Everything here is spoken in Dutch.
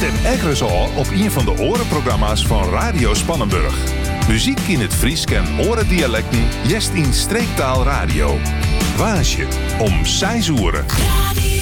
Stem ergens al op een van de orenprogramma's van Radio Spannenburg. Muziek in het Fries en orendialecten, jest in streektaal radio. Waasje om 6 uur.